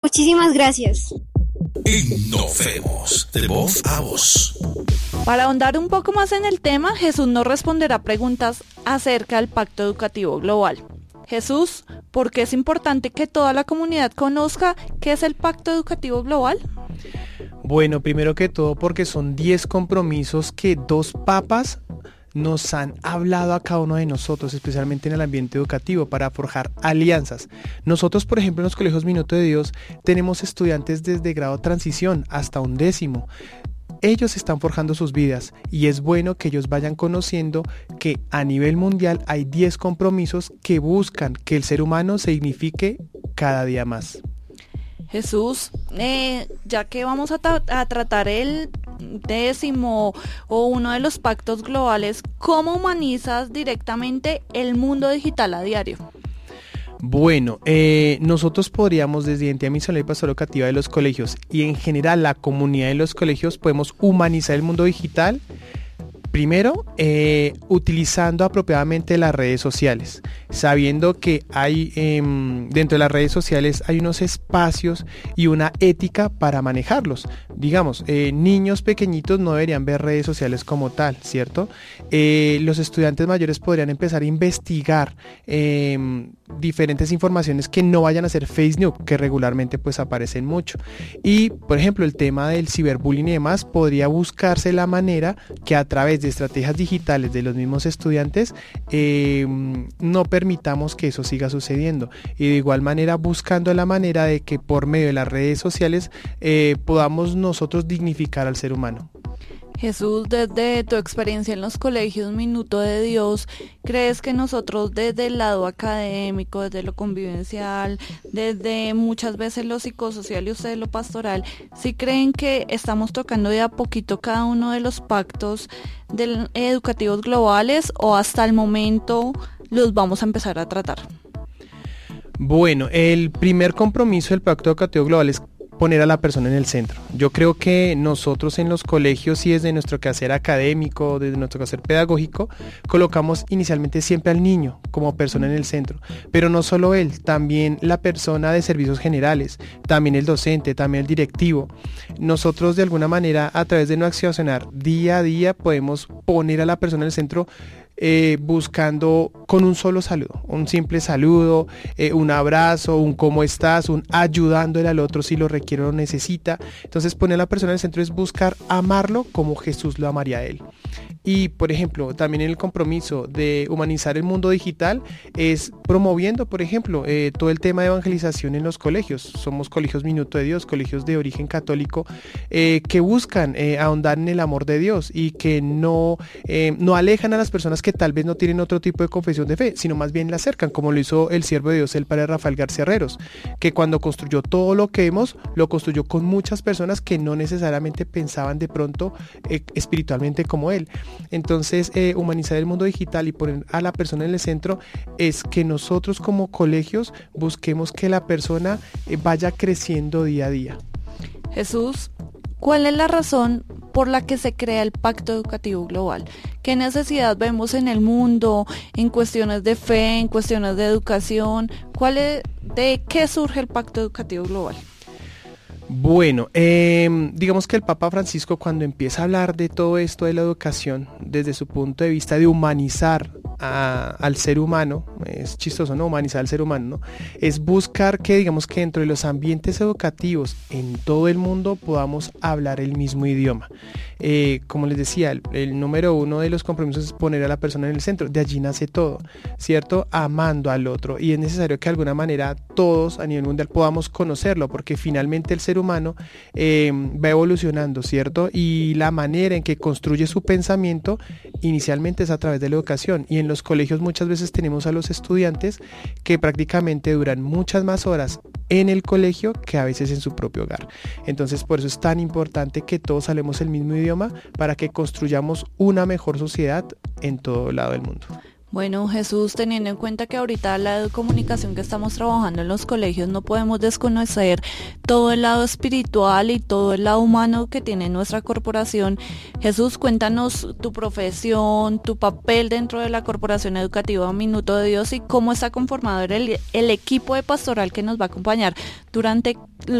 Muchísimas gracias. Innovemos de voz a voz. Para ahondar un poco más en el tema, Jesús nos responderá preguntas acerca del Pacto Educativo Global. Jesús, ¿por qué es importante que toda la comunidad conozca qué es el Pacto Educativo Global? Bueno, primero que todo porque son 10 compromisos que 2 papas nos han hablado a cada uno de nosotros, especialmente en el ambiente educativo, para forjar alianzas. Nosotros, por ejemplo, en los colegios Minuto de Dios, tenemos estudiantes desde grado transición hasta 11º. Ellos están forjando sus vidas y es bueno que ellos vayan conociendo que a nivel mundial hay 10 compromisos que buscan que el ser humano se dignifique cada día más. Jesús, ya que vamos a tratar el 10º o uno de los pactos globales, ¿cómo humanizas directamente el mundo digital a diario? Bueno, nosotros podríamos desde Identidad Misionera y Pastoral Educativa de los colegios y en general la comunidad de los colegios podemos humanizar el mundo digital. Primero, utilizando apropiadamente las redes sociales, sabiendo que hay dentro de las redes sociales hay unos espacios y una ética para manejarlos. Digamos, niños pequeñitos no deberían ver redes sociales como tal, ¿cierto? Los estudiantes mayores podrían empezar a investigar diferentes informaciones que no vayan a ser fake news, que regularmente pues aparecen mucho. Y, por ejemplo, el tema del ciberbullying y demás, podría buscarse la manera que a través de estrategias digitales de los mismos estudiantes no permitamos que eso siga sucediendo, y de igual manera buscando la manera de que por medio de las redes sociales podamos nosotros dignificar al ser humano. Jesús, desde tu experiencia en los colegios Minuto de Dios, ¿crees que nosotros desde el lado académico, desde lo convivencial, desde muchas veces lo psicosocial y ustedes lo pastoral, sí creen que estamos tocando de a poquito cada uno de los pactos educativos globales o hasta el momento los vamos a empezar a tratar? Bueno, el primer compromiso del Pacto Educativo Global es poner a la persona en el centro. Yo creo que nosotros en los colegios y desde nuestro quehacer académico, desde nuestro quehacer pedagógico, colocamos inicialmente siempre al niño como persona en el centro, pero no solo él, también la persona de servicios generales, también el docente, también el directivo. Nosotros de alguna manera a través de no accionar día a día podemos poner a la persona en el centro buscando con un solo saludo, un simple saludo, un abrazo, un cómo estás, un ayudándole al otro si lo requiere o lo necesita. Entonces poner a la persona en el centro es buscar amarlo como Jesús lo amaría a él. Y por ejemplo, también en el compromiso de humanizar el mundo digital es promoviendo, por ejemplo, todo el tema de evangelización en los colegios. Somos colegios Minuto de Dios, colegios de origen católico que buscan ahondar en el amor de Dios y que no alejan a las personas que tal vez no tienen otro tipo de confesión de fe, sino más bien la acercan, como lo hizo el siervo de Dios, el padre Rafael García Herreros, que cuando construyó todo lo que vemos, lo construyó con muchas personas que no necesariamente pensaban de pronto espiritualmente como él. Entonces, humanizar el mundo digital y poner a la persona en el centro es que nosotros como colegios busquemos que la persona vaya creciendo día a día. Jesús, ¿cuál es la razón por la que se crea el Pacto Educativo Global? ¿Qué necesidad vemos en el mundo, en cuestiones de fe, en cuestiones de educación? ¿De qué surge el Pacto Educativo Global? Bueno, digamos que el Papa Francisco, cuando empieza a hablar de todo esto de la educación desde su punto de vista de humanizar al ser humano, es chistoso, ¿no? Humanizar al ser humano, ¿no? Es buscar que, digamos, que dentro de los ambientes educativos en todo el mundo podamos hablar el mismo idioma. Como les decía, el número 1 de los compromisos es poner a la persona en el centro. De allí nace todo, ¿cierto? Amando al otro, y es necesario que de alguna manera todos a nivel mundial podamos conocerlo, porque finalmente el ser humano va evolucionando, ¿cierto? Y la manera en que construye su pensamiento inicialmente es a través de la educación, y en los colegios muchas veces tenemos a los estudiantes que prácticamente duran muchas más horas en el colegio que a veces en su propio hogar. Entonces por eso es tan importante que todos hablemos el mismo idioma para que construyamos una mejor sociedad en todo lado del mundo. Bueno, Jesús, teniendo en cuenta que ahorita la comunicación que estamos trabajando en los colegios no podemos desconocer todo el lado espiritual y todo el lado humano que tiene nuestra corporación. Jesús, cuéntanos tu profesión, tu papel dentro de la Corporación Educativa Minuto de Dios y cómo está conformado el equipo de pastoral que nos va a acompañar durante